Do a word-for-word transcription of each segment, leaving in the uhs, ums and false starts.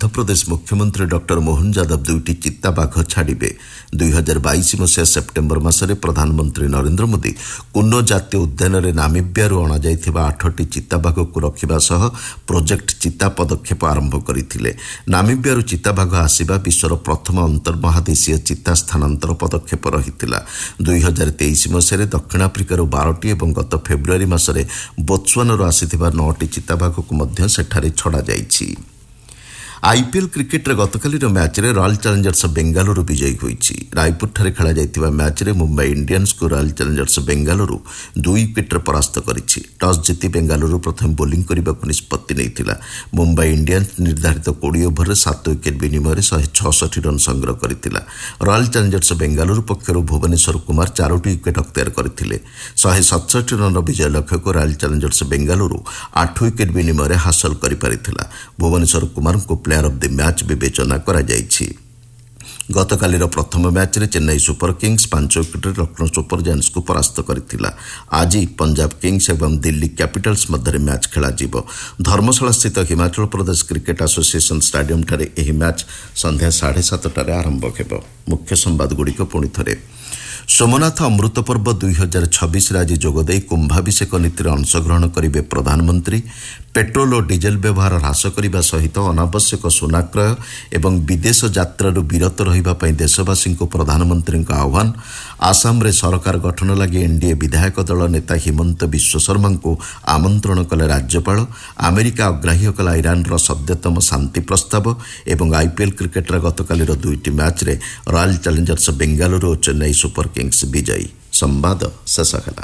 ମଧ୍ୟପ୍ରଦେଶ ମୁଖ୍ୟମନ୍ତ୍ରୀ ଡକ୍ଟର ମୋହନ ଯାଦବ ଦୁଇଟି ଚିତାବାଘ ଛାଡ଼ିବେ। ଦୁଇ ହଜାର ବାଇଶ ମସିହା ସେପ୍ଟେମ୍ବର ମାସରେ ପ୍ରଧାନମନ୍ତ୍ରୀ ନରେନ୍ଦ୍ର ମୋଦି କୁନୋ ଜାତୀୟ ଉଦ୍ୟାନରେ ନାମିବିୟାରୁ ଅଣାଯାଇଥିବା ଆଠଟି ଚିତାବାଘକୁ ରଖିବା ସହ ପ୍ରୋଜେକ୍ଟ ଚିତା ପଦକ୍ଷେପ ଆରମ୍ଭ କରିଥିଲେ। ନାମିବିୟାରୁ ଚିତାବାଘ ଆସିବା ବିଶ୍ୱର ପ୍ରଥମ ଅନ୍ତର୍ମହାଦେଶୀୟ ଚିତା ସ୍ଥାନାନ୍ତର ପଦକ୍ଷେପ ରହିଥିଲା। ଦୁଇ ହଜାର ତେଇଶ ମସିହାରେ ଦକ୍ଷିଣ ଆଫ୍ରିକାରୁ ବାରଟି ଏବଂ ଗତ ଫେବୃଆରୀ ମାସରେ ବୋତ୍ସୁଆନାରୁ ଆସିଥିବା ନଅଟି ଚିତାବାଘକୁ ମଧ୍ୟ ସେଠାରେ ଛଡ଼ାଯାଇଛି। ଆଇପିଏଲ୍ କ୍ରିକେଟରେ ଗତକାଲିର ମ୍ୟାଚ୍ରେ ରୟାଲ ଚ୍ୟାଲେଞ୍ଜର୍ସ ବେଙ୍ଗାଲୁରୁ ବିଜୟୀ ହୋଇଛି। ରାୟପୁରଠାରେ ଖେଳାଯାଇଥିବା ମ୍ୟାଚ୍ରେ ମୁମ୍ବାଇ ଇଣ୍ଡିଆନ୍ସକୁ ରୟାଲ ଚ୍ୟାଲେଞ୍ଜର୍ସ ବେଙ୍ଗାଲୁରୁ ଦୁଇ ୱିକେଟ୍ରେ ପରାସ୍ତ କରିଛି। ଟସ୍ ଜିତି ବେଙ୍ଗାଲୁରୁ ପ୍ରଥମେ ବୋଲିଂ କରିବାକୁ ନିଷ୍ପତ୍ତି ନେଇଥିଲା। ମୁମ୍ବାଇ ଇଣ୍ଡିଆନ୍ସ ନିର୍ଦ୍ଧାରିତ କୋଡ଼ିଏ ଓଭରରେ ସାତ ୱିକେଟ୍ ବିନିମୟରେ ଶହେ ଛଅଷଠି ରନ୍ ସଂଗ୍ରହ କରିଥିଲା। ରୟାଲ ଚ୍ୟାଲେଞ୍ଜର୍ସ ବେଙ୍ଗାଲୁରୁ ପକ୍ଷରୁ ଭୁବନେଶ୍ୱର କୁମାର ଚାରୋଟି ୱିକେଟ୍ ଅକ୍ତିଆର କରିଥିଲେ। ଶହେ ସତଷଠି ରନ୍ର ବିଜୟ ଲକ୍ଷ୍ୟକୁ ରୟାଲ ଚ୍ୟାଲେଞ୍ଜର୍ସ ବେଙ୍ଗାଲୁରୁ ଆଠ ୱିକେଟ୍ ବିନିମୟରେ ହାସଲ କରିପାରିଥିଲା। ଭୁବନେଶ୍ୱର କୁମାରଙ୍କୁ ପ୍ଲେୟାର ଅଫ୍ ଦି ମ୍ୟାଚ୍ ବିବେଚନା କରାଯାଇଛି। ଗତକାଲିର ପ୍ରଥମ ମ୍ୟାଚ୍ରେ ଚେନ୍ନାଇ ସୁପର କିଙ୍ଗସ୍ ପାଞ୍ଚ ୱିକେଟ୍ରେ ଲକ୍ଷ୍ନୌ ସୁପର ଜାୟାଣ୍ଟସ୍କୁ ପରାସ୍ତ କରିଥିଲା। ଆଜି ପଞ୍ଜାବ କିଙ୍ଗସ୍ ଏବଂ ଦିଲ୍ଲୀ କ୍ୟାପିଟାଲ୍ସ ମଧ୍ୟରେ ମ୍ୟାଚ୍ ଖେଳାଯିବ। ଧର୍ମଶାଳାସ୍ଥିତ ହିମାଚଳ ପ୍ରଦେଶ କ୍ରିକେଟ୍ ଆସୋସିଏସନ୍ ଷ୍ଟାଡିୟମ୍ଠାରେ ଏହି ମ୍ୟାଚ୍ ସନ୍ଧ୍ୟା ସାଢ଼େ ସାତଟାରେ ଆରମ୍ଭ ହେବ। ମୁଖ୍ୟ ସମ୍ବାଦଗୁଡ଼ିକ ପୁଣି ଥରେ। ସୋମନାଥ ଅମୃତ ପର୍ବ ଦୁଇ ହଜାର ଛବିଶରେ ଆଜି ଯୋଗଦେଇ କୁମ୍ଭାଭିଷେକ ନୀତିରେ ଅଂଶଗ୍ରହଣ କରିବେ ପ୍ରଧାନମନ୍ତ୍ରୀ। ପେଟ୍ରୋଲ ଓ ଡିଜେଲ ବ୍ୟବହାର ହ୍ରାସ କରିବା ସହିତ ଅନାବଶ୍ୟକ ସୁନା କ୍ରୟ ଏବଂ ବିଦେଶ ଯାତ୍ରାରୁ ବିରତ ରହିବା ପାଇଁ ଦେଶବାସୀଙ୍କୁ ପ୍ରଧାନମନ୍ତ୍ରୀଙ୍କ ଆହ୍ୱାନ। ଆସାମରେ ସରକାର ଗଠନ ଲାଗି ଏନ୍ଡିଏ ବିଧାୟକ ଦଳ ନେତା ହିମନ୍ତ ବିଶ୍ୱଶର୍ମାଙ୍କୁ ଆମନ୍ତ୍ରଣ କଲେ ରାଜ୍ୟପାଳ। ଆମେରିକା ଅଗ୍ରାହ୍ୟ କଲା ଇରାନର ସଦ୍ୟତମ ଶାନ୍ତି ପ୍ରସ୍ତାବ ଏବଂ ଆଇପିଏଲ୍ କ୍ରିକେଟର ଗତକାଲିର ଦୁଇଟି ମ୍ୟାଚ୍ରେ ରୟାଲ ଚ୍ୟାଲେଞ୍ଜର୍ସ ବେଙ୍ଗାଲୁରୁ ଓ ଚେନ୍ନାଇ ସୁପର କିଙ୍ଗସ୍ ବିଜୟୀ। ସମ୍ବାଦ ଶେଷ ହେଲା।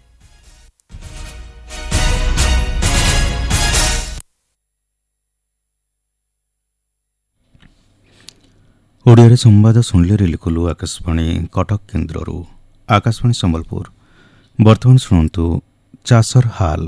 ଓଡ଼ିଆରେ ସମ୍ବାଦ ଶୁଣିଲେ ରିଲିକଲୁ ଆକାଶବାଣୀ କଟକ କେନ୍ଦ୍ରରୁ। ଆକାଶବାଣୀ ସମ୍ବଲପୁର। ବର୍ତ୍ତମାନ ଶୁଣନ୍ତୁ ଚାଷର ହାଲ।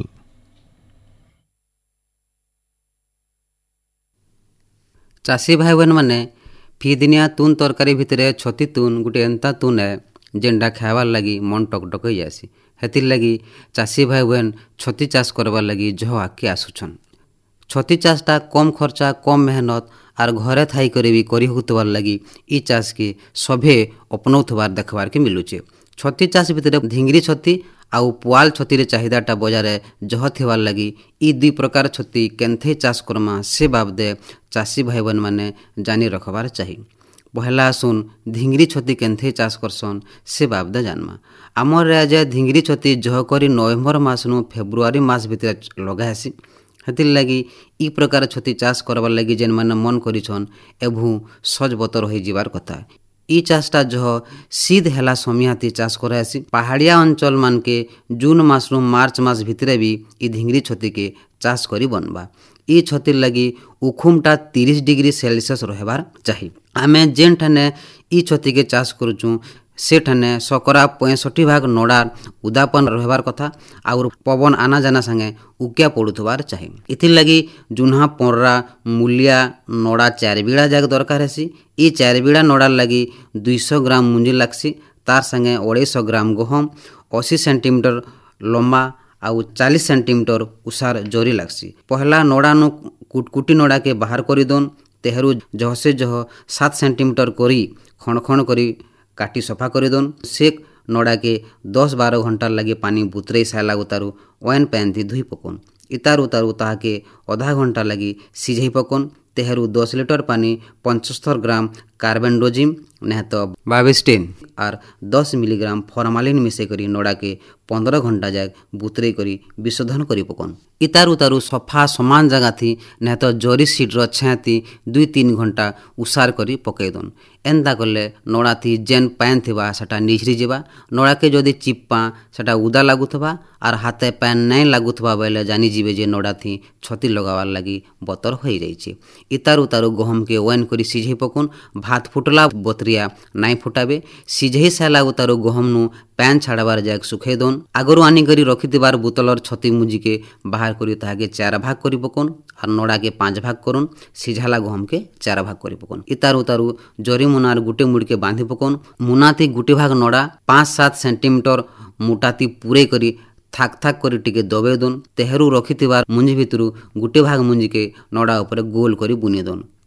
ଚାଷୀ ଭାଇ ବହନ ମାନେ ଫି ଦିନିଆ ତୁନ୍ ତରକାରୀ ଭିତରେ ଛତି ତୁନ୍ ଗୋଟେ ଏନ୍ତା ତୁନ୍ ଏ ଯେନ୍ଟା ଖାଇବାର୍ ଲାଗି ମନ ଟକଟକ ହେଇ ଯାସି। ହେଥିର୍ ଲାଗି ଚାଷୀ ଭାଇ ବହନ ଛତି ଚାଷ କରବାର୍ ଲାଗି ଜହ ଆଗକେ ଆସୁଛନ୍। ଛତି ଚାଷଟା କମ୍ ଖର୍ଚ୍ଚା କମ୍ ମେହନତ ଆର୍ ଘରେ ଥାଇକରି ବି କରି ହଉଥିବାର୍ ଲାଗି ଇ ଚାଷକେ ସଭେ ଅପନଉଥିବାର ଦେଖବାର୍କେ ମିଲୁଛେ। ଛତି ଚାଷ ଭିତରେ ଧିଙ୍ଗିରି ଛତି ଆଉ ପୁଆଲ ଛତିରେ ଚାହିଦାଟା ବଜାରରେ ଜହ ଥିବାର୍ ଲାଗି ଇ ଦୁଇ ପ୍ରକାର ଛତି କେନ୍ଥେ ଚାଷ କର୍ମା ସେ ବାବଦେ ଚାଷୀ ଭାଇ ବହନ ମାନେ ଜାନି ରଖବାର ଚାହି। ପହେଲା ଆସୁନ୍ ଧିଙ୍ଗିରି ଛତି କେନ୍ଥେ ଚାଷ କରସନ୍ ସେ ବାବଦେ ଜାନମା। ଆମର ରାଜ୍ୟ ଧିଙ୍ଗିରି ଛତି ଜହ କରି ନଭେମ୍ବର ମାସନୁ ଫେବୃଆରୀ ମାସ ଭିତରେ ଲଗା ହେସି। ହେଥିର୍ ଲାଗି ଇ ପ୍ରକାର ଛତି ଚାଷ କରବାର୍ ଲାଗି ଯେନ୍ମାନେ ମନ କରିଛନ୍ ଏଭୁ ସଜ ବତର ହୋଇଯିବାର କଥା। ଇ ଚାଷଟା ଜହ ଶୀତ ହେଲା ସମିହାତି ଚାଷ କରାହେସି। ପାହାଡ଼ିଆ ଅଞ୍ଚଳ ମାନକେ ଜୁନ୍ ମାସରୁ ମାର୍ଚ୍ଚ ମାସ ଭିତରେ ବି ଇ ଧିଙ୍ଗିରି ଛତିକେ ଚାଷ କରି ବନବା। ଇ ଛତିର୍ ଲାଗି ଉଖୁମଟା ତିରିଶ ଡିଗ୍ରୀ ସେଲସିୟସ୍ ରହିବାର ଚାହି। ଆମେ ଯେନ୍ଠାନେ ଇ ଛତିକେ ଚାଷ କରୁଛୁଁ ସେଠାନେ ଶକରା ପଞ୍ଚଷଠି ଭାଗ ନଡ଼ା ଉଦାପନ ରହିବାର କଥା ଆଉ ପବନ ଆନା ଜାନା ସାଙ୍ଗେ ଉକିଆ ପଡ଼ୁଥିବାର ଚାହି। ଏଥିର୍ ଲାଗି ଜୁହ୍ନା ପର୍ରା ମୂଲିଆ ନଡ଼ା ଚାରି ବିଡ଼ା ଯାକ ଦରକାର ହେସି। ଇ ଚାରି ବିଡ଼ା ନଡ଼ାର ଲାଗି ଦୁଇଶହ ଗ୍ରାମ ମୁଞ୍ଜି ଲାଗ୍ସି। ତାର ସାଙ୍ଗେ ଅଢ଼େଇଶହ ଗ୍ରାମ ଗହମ ଅଶୀ ସେଣ୍ଟିମିଟର ଲମ୍ବା ଆଉ ଚାଳିଶ ସେଣ୍ଟିମିଟର ଉଷାର ଜରି ଲାଗ୍ସି। ପହଲା ନଡ଼ାନୁ କୁଟକୁଟି ନଡ଼ାକେ ବାହାର କରିଦଉନ୍। ତେହରୁ ଜହ ସେ ଜହ ସାତ ସେଣ୍ଟିମିଟର କରି ଖଣ୍ଡ ଖଣ୍ଡ କରି କାଟି ସଫା କରିଦଉନ୍। ସେ ନଡ଼ାକେ ଦଶ ବାର ଘଣ୍ଟାର ଲାଗି ପାନି ବୁତରେଇ ସାଇଲା ଉତାରୁ ଓଏନ୍ ପ୍ୟାନ୍ଥି ଧୁଇ ପକଉନ୍। ଇତାରୁ ଉତାରୁ ତାହାକେ ଅଧା ଘଣ୍ଟା ଲାଗି ସିଝେଇ ପକଉନ୍। ତେହରୁ ଦଶ ଲିଟର ପାନି ପଞ୍ଚସ୍ତର ଗ୍ରାମ କାର୍ବେଣ୍ଡୋଜିମ୍ ନେହତ ବାବିଷ୍ଟିନ୍ ଆର୍ ଦଶ ମିଲିଗ୍ରାମ ଫର୍ମାଲିନ୍ ମିଶାଇ କରି ନଡ଼ାକେ ପନ୍ଦର ଘଣ୍ଟା ଯାକ ବୁତରେଇ କରି ବିଶୋଧନ କରି ପକଉନ୍। ଇତାରୁ ତାରୁ ସଫା ସମାନ ଜାଗାଥି ନେହତ ଜରି ସିଟ୍ର ଛେଁତି ଦୁଇ ତିନି ଘଣ୍ଟା ଉଷାର କରି ପକେଇ ଦଉନ୍। ଏନ୍ତା କଲେ ନଡ଼ାଥି ଯେନ୍ ପାଏନ୍ ଥିବା ସେଟା ନିଝରି ଯିବା। ନଡ଼ାକେ ଯଦି ଚିପ୍ପା ସେଟା ଉଦା ଲାଗୁଥିବା ଆର୍ ହାତେ ପାଏନ୍ ନାଇଁ ଲାଗୁଥିବା ବେଲେ ଜାନିଯିବେ ଯେ ନଡ଼ାଥି ଛତି ଲଗାବାର ଲାଗି ବତର ହୋଇଯାଇଛି। ଇତାରୁ ତାରୁ ଗହମକେ ଓଏନ୍ କରି ସିଝେଇ ପକଉନ୍। ଭାତ ଫୁଟଲା ବତରିଆ ନାଇଁ ଫୁଟାବେ। ସିଝେଇ ସାଇଲା ଉତାରୁ ଗହମନୁ ପ୍ୟାନ୍ ଛାଡ଼ବାର ଯାକ ଶୁଖେଇ ଦଉନ୍। ଆଗରୁ ଆନିକରି ରଖିଥିବାର ବୁତଲର ଛତି ମୁଞ୍ଜିକେ ବାହାର କରି ତାହାକେ ଚାର ଭାଗ କରି ପକଉନ୍ ଆର୍ ନଡ଼ାକେ ପାଞ୍ଚ ଭାଗ କରୁନ୍। ସିଝାଲା ଗହମକେ ଚାର ଭାଗ କରି ପକଉନ୍। ଇତାରୁ ତାରୁ ଜରି ମୁନାର ଗୁଟେ ମୁଡ଼ିକେ ବାନ୍ଧି ପକଉନ୍। ମୁନାଥି ଗୁଟେ ଭାଗ ନଡ଼ା ପାଞ୍ଚ ସାତ ସେଣ୍ଟିମିଟର ମୁଟାତି ପୁରେଇ କରି ଥାକ ଥାକ କରି ଟିକେ ଦବେଇ ଦଉନ୍। ତେହରୁ ରଖିଥିବା ମୁଞ୍ଜି ଭିତରୁ ଗୁଟେ ଭାଗ ମୁଞ୍ଜିକେ ନଡ଼ା ଉପରେ ଗୋଲ କରି ବୁନେଇ ଦଉନ୍।